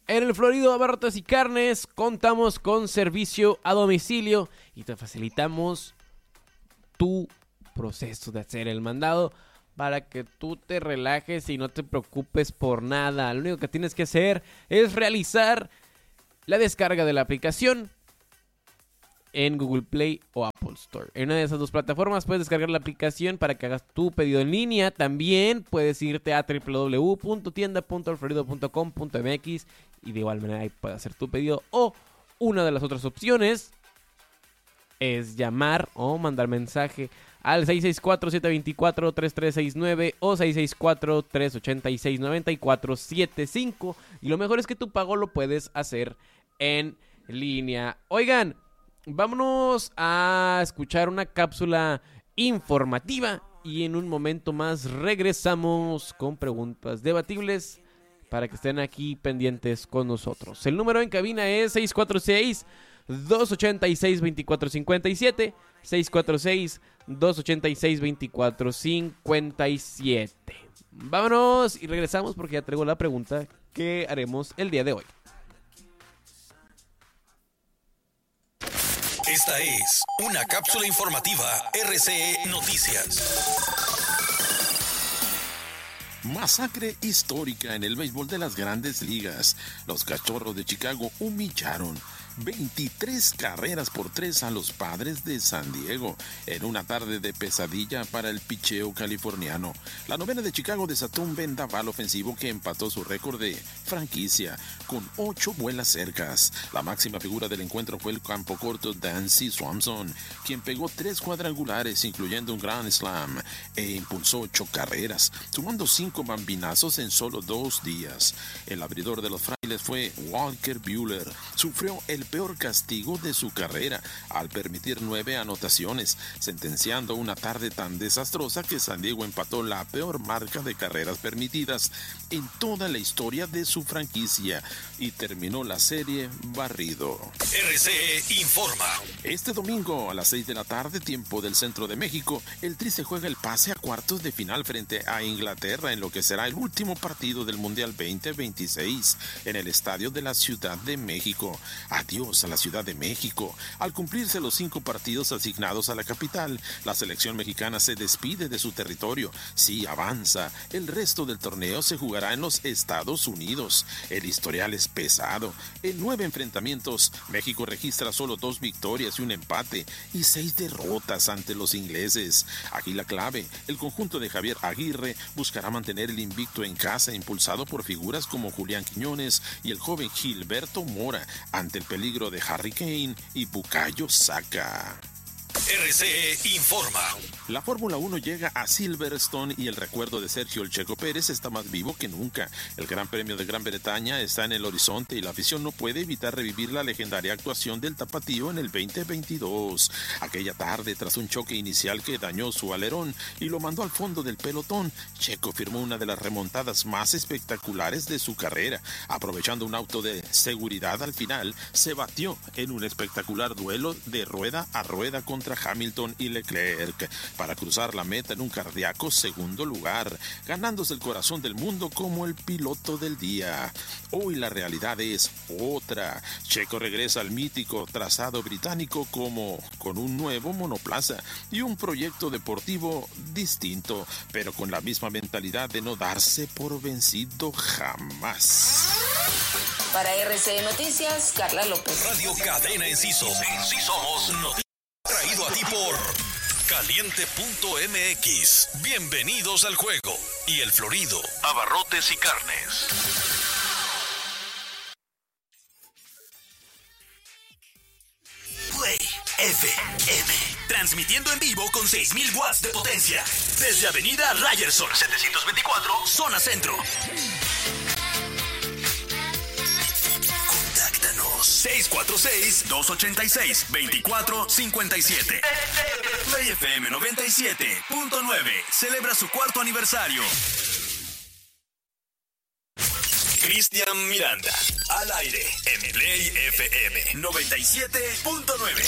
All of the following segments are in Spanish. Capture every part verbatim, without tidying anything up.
En el Florido Abarrotes y Carnes contamos con servicio a domicilio y te facilitamos tu proceso de hacer el mandado para que tú te relajes y no te preocupes por nada. Lo único que tienes que hacer es realizar la descarga de la aplicación en Google Play o Apple Store. En una de esas dos plataformas puedes descargar la aplicación para que hagas tu pedido en línea. También puedes irte a doble u doble u doble u punto tienda punto el florido punto com punto m x y de igual manera ahí puedes hacer tu pedido. O una de las otras opciones es llamar o mandar mensaje al seis seis cuatro, siete dos cuatro, tres tres seis nueve o seis seis cuatro, tres ocho seis, nueve cuatro siete cinco. Y lo mejor es que tu pago lo puedes hacer en línea. Oigan, vámonos a escuchar una cápsula informativa y en un momento más regresamos con preguntas debatibles para que estén aquí pendientes con nosotros. El número en cabina es seis cuatro seis, dos ocho seis, dos cuatro cinco siete, seis cuatro seis, dos ocho seis, dos cuatro cinco siete. Vámonos y regresamos porque ya traigo la pregunta que haremos el día de hoy. Esta es una cápsula informativa R C E Noticias. Masacre histórica en el béisbol de las Grandes Ligas. Los Cachorros de Chicago humillaron veintitrés carreras por tres a los Padres de San Diego en una tarde de pesadilla para el picheo californiano. La novena de Chicago desató un vendaval ofensivo que empató su récord de franquicia con ocho vuelas cercas. La máxima figura del encuentro fue el campo corto Dansby Swanson, quien pegó tres cuadrangulares incluyendo un Grand Slam e impulsó ocho carreras, sumando cinco bambinazos en solo dos días. El abridor de los Frailes fue Walker Buehler. Sufrió el peor castigo de su carrera al permitir nueve anotaciones, sentenciando una tarde tan desastrosa que San Diego empató la peor marca de carreras permitidas en toda la historia de su franquicia y terminó la serie barrido. R C E informa. Este domingo a las seis de la tarde, tiempo del centro de México, el Tri se juega el pase a cuartos de final frente a Inglaterra en lo que será el último partido del Mundial veinte veintiséis en el estadio de la Ciudad de México. Adiós a la Ciudad de México. Al cumplirse los cinco partidos asignados a la capital, la selección mexicana se despide de su territorio. Sí, avanza. El resto del torneo se jugará en los Estados Unidos. El historial es pesado. En nueve enfrentamientos, México registra solo dos victorias y un empate y seis derrotas ante los ingleses. Aquí la clave, el conjunto de Javier Aguirre buscará mantener el invicto en casa, impulsado por figuras como Julián Quiñones y el joven Gilberto Mora, ante el peligro de Harry Kane y Bukayo Saka. R C E informa. La Fórmula uno llega a Silverstone y el recuerdo de Sergio El Checo Pérez está más vivo que nunca. El Gran Premio de Gran Bretaña está en el horizonte y la afición no puede evitar revivir la legendaria actuación del tapatío en el veinte veintidós. Aquella tarde, tras un choque inicial que dañó su alerón y lo mandó al fondo del pelotón, Checo firmó una de las remontadas más espectaculares de su carrera. Aprovechando un auto de seguridad al final, se batió en un espectacular duelo de rueda a rueda contra Hamilton y Leclerc para cruzar la meta en un cardíaco segundo lugar, ganándose el corazón del mundo como el piloto del día. Hoy la realidad es otra. Checo regresa al mítico trazado británico como con un nuevo monoplaza y un proyecto deportivo distinto, pero con la misma mentalidad de no darse por vencido jamás. Para R C E Noticias, Carla López. Radio Cadena Enciso. Sí somos noticias. Traído a ti por Caliente punto M X. Bienvenidos al juego. Y el Florido, abarrotes y carnes. Play F M. Transmitiendo en vivo con seis mil watts de potencia. Desde Avenida Ryerson, setecientos veinticuatro, Zona Centro. seis cuatro seis, dos ocho seis, dos cuatro cinco siete. Play F M noventa y siete punto nueve celebra su cuarto aniversario. Cristian Miranda, al aire en Play F M noventa y siete punto nueve.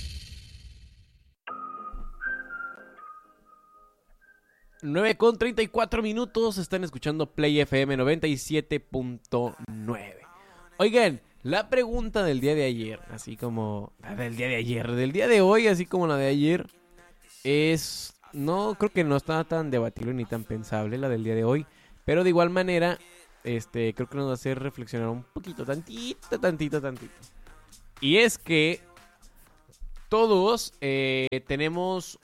nueve con treinta y cuatro minutos, están escuchando Play F M noventa y siete punto nueve. Oigan, la pregunta del día de ayer, así como... La del día de ayer, del día de hoy, así como la de ayer, es... No, creo que no está tan debatible ni tan pensable la del día de hoy, pero de igual manera, este, creo que nos va a hacer reflexionar un poquito, tantito, tantito, tantito. Y es que todos eh, tenemos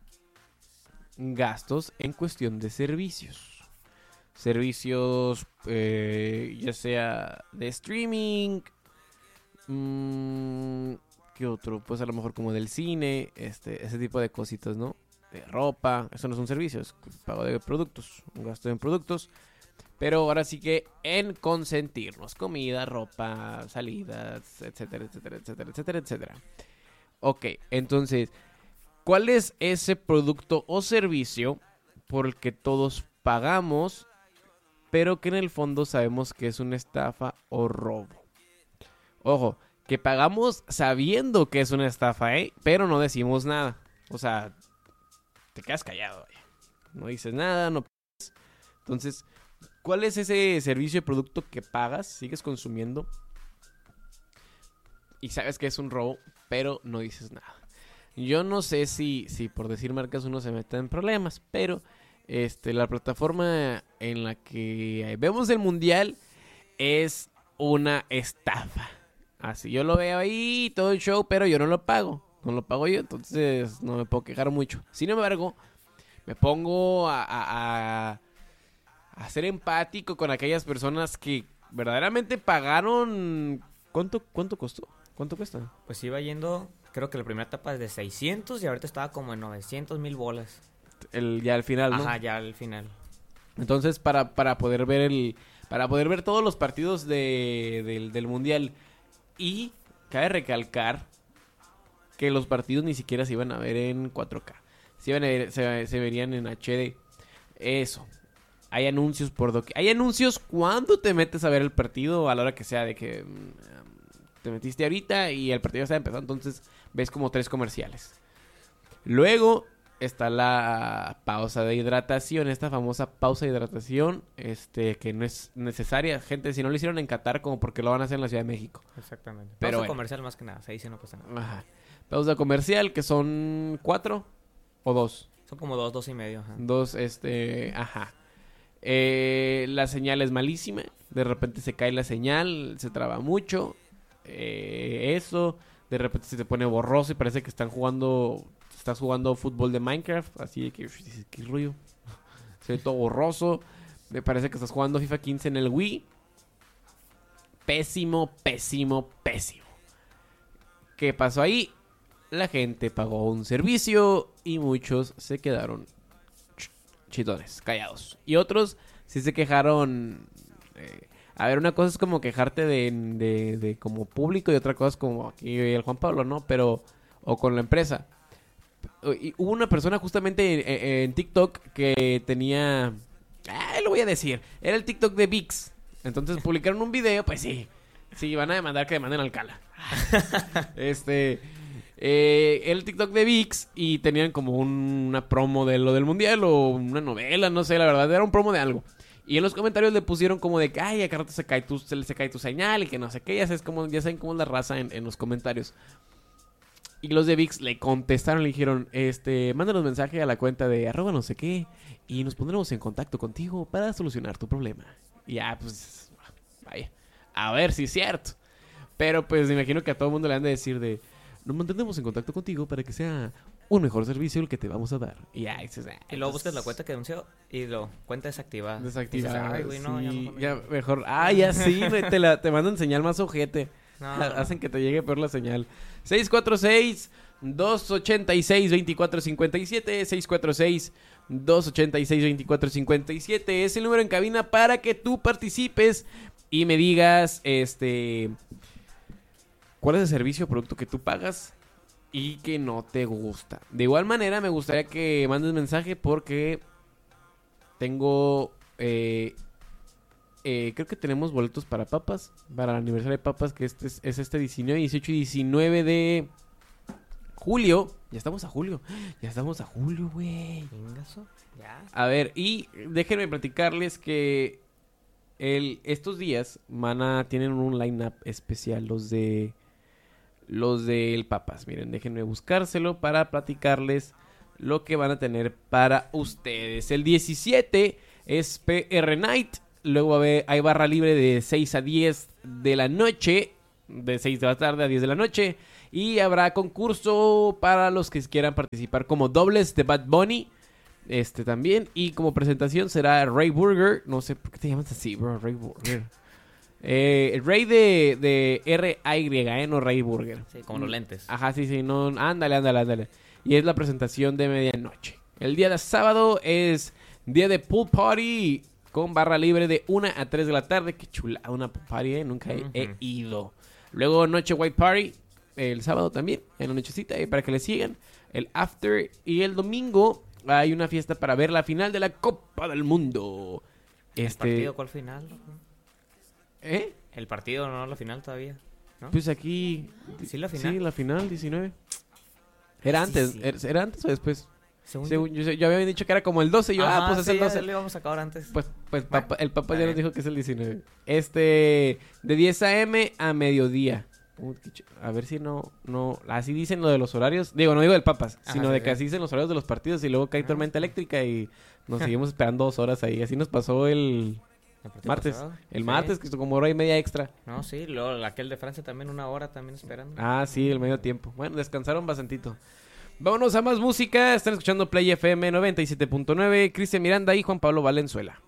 gastos en cuestión de servicios. Servicios, eh, ya sea de streaming, mmm, ¿qué otro? Pues a lo mejor como del cine, este, ese tipo de cositas, ¿no? De ropa, eso no son servicios, pago de productos, un gasto en productos. Pero ahora sí que en consentirnos, comida, ropa, salidas, etcétera, etcétera, etcétera, etcétera, etcétera. Ok, entonces, ¿cuál es ese producto o servicio por el que todos pagamos, pero que en el fondo sabemos que es una estafa o robo? Ojo, que pagamos sabiendo que es una estafa, ¿eh? Pero no decimos nada. O sea, te quedas callado, ¿eh? No dices nada, no... Entonces, ¿cuál es ese servicio o producto que pagas, sigues consumiendo y sabes que es un robo, pero no dices nada? Yo no sé si, si por decir marcas uno se mete en problemas, pero este, la plataforma en la que vemos el mundial es una estafa. Así yo lo veo ahí, todo el show, pero yo no lo pago. No lo pago yo, entonces no me puedo quejar mucho. Sin embargo, me pongo a, a, a, a ser empático con aquellas personas que verdaderamente pagaron... ¿Cuánto, cuánto costó? ¿Cuánto cuesta? Pues iba yendo, creo que la primera etapa es de seiscientos y ahorita estaba como en novecientos mil bolas. El, ya al final, ¿no? Ajá, ya al final. Entonces, para, para poder ver el... Para poder ver todos los partidos de, del, del mundial. Y cabe recalcar que los partidos ni siquiera se iban a ver en cuatro K. Se, iban a ver, se, se verían en H D. Eso. Hay anuncios por doquier. Hay anuncios cuando te metes a ver el partido, a la hora que sea, de que um, te metiste ahorita y el partido está empezando. Entonces ves como tres comerciales. Luego está la pausa de hidratación, esta famosa pausa de hidratación, este, que no es necesaria. Gente, si no lo hicieron en Qatar, como porque lo van a hacer en la Ciudad de México. Exactamente. Pero pausa bueno. Comercial más que nada, ahí sí no pasa nada. Ajá. Pausa comercial, que son cuatro o dos. Son como dos, dos y medio. Ajá. Dos, este, ajá. Eh, la señal es malísima. De repente se cae la señal, se traba mucho. Eh, eso. De repente se te pone borroso y parece que están jugando... Estás jugando fútbol de Minecraft. Así de que... ¿Qué rollo? Se ve todo borroso. Me parece que estás jugando FIFA quince en el Wii. Pésimo, pésimo, pésimo. ¿Qué pasó ahí? La gente pagó un servicio y muchos se quedaron ch- chitones, callados. Y otros sí se quejaron. Eh, a ver, una cosa es como quejarte de, de, de como público y otra cosa es como aquí el Juan Pablo, ¿no? Pero, o con la empresa. Y hubo una persona justamente en, en TikTok que tenía... Ah, lo voy a decir. Era el TikTok de VIX. Entonces publicaron un video, pues sí. Sí, van a demandar que demanden al Cala. este... Eh, el TikTok de VIX y tenían como un, una promo de lo del mundial o una novela, no sé, la verdad, era un promo de algo. Y en los comentarios le pusieron como de que, ay, a cada rato se cae tu, se, se cae tu señal y que no sé qué, ya sabes cómo, ya saben cómo es la raza en, en los comentarios. Y los de VIX le contestaron, le dijeron, este, mándanos mensaje a la cuenta de arroba no sé qué y nos pondremos en contacto contigo para solucionar tu problema. Y ya, pues, vaya, a ver si es cierto. Pero pues me imagino que a todo el mundo le han de decir de... Nos mantendremos en contacto contigo para que sea un mejor servicio el que te vamos a dar. Y, ya, dices, ah, y luego pues, buscas la cuenta que denunció y lo cuenta desactivada. Desactivada. Dices, ay, güey, no, sí, ya mejor, ya mejor. Ah, ya sí, me, te, la, te mandan señal más ojete. No, Ha- no. Hacen que te llegue peor la señal. seis cuatro seis, dos ocho seis, dos cuatro cinco siete. seis cuatro seis, dos ocho seis, dos cuatro cinco siete. Es el número en cabina para que tú participes y me digas, este... ¿cuál es el servicio o producto que tú pagas y que no te gusta? De igual manera, me gustaría que mandes mensaje porque tengo... Eh, eh, creo que tenemos boletos para papas, para el aniversario de papas, que este es, es este diecinueve, dieciocho y diecinueve de julio. Ya estamos a julio. Ya estamos a julio, güey. ¿Chingazo? Ya. A ver, y déjenme platicarles que el, estos días van a, tienen un line-up especial, los de los del Papas. Miren, déjenme buscárselo para platicarles lo que van a tener para ustedes. El diecisiete es P R Night, luego va a haber, hay barra libre de seis a diez de la noche, de seis de la tarde a diez de la noche, y habrá concurso para los que quieran participar como dobles de Bad Bunny. Este también. Y como presentación será Ray Burger. No sé por qué te llamas así, bro. Ray Burger. Eh, Ray de, de R A Y, ¿eh? No Ray Burger. Sí, como los lentes. Ajá, sí, sí. No, ándale, ándale, ándale. Y es la presentación de medianoche. El día de sábado es día de pool party con barra libre de una a tres de la tarde. Qué chula, una pool party, ¿eh? Nunca he, Uh-huh. he ido. Luego noche white party. El sábado también, en la nochecita, eh, para que le sigan. El after. Y el domingo hay una fiesta para ver la final de la Copa del Mundo. ¿El Este, partido cuál final? ¿Eh? El partido, no la final todavía, ¿no? Pues aquí... Sí, la final. Sí, la final, diecinueve. Era Sí, antes, sí. ¿era, era antes o después? Según Según yo, yo había dicho que era como el doce. Y yo, Ajá, ah, pues es sí, el doce. ya le íbamos a acabar antes. Pues, pues Bueno, papá- el papá está ya nos bien. dijo que es el diecinueve. Este, de diez a eme a mediodía. Uy, qué ch- A ver si no, no, así dicen lo de los horarios. Digo, no digo del Papas, Ajá, sino sí, de sí. que así dicen los horarios de los partidos y luego cae Ajá. tormenta eléctrica y nos seguimos esperando dos horas ahí. Así nos pasó el ¿El partido martes. pasado? El Sí. martes, que como hora y media extra. No, sí, luego aquel de Francia también una hora también esperando. Ah, sí, el medio tiempo. Bueno, descansaron bastantito. Vámonos a más música. Están escuchando Play F M noventa y siete punto nueve. Cristian Miranda y Juan Pablo Valenzuela.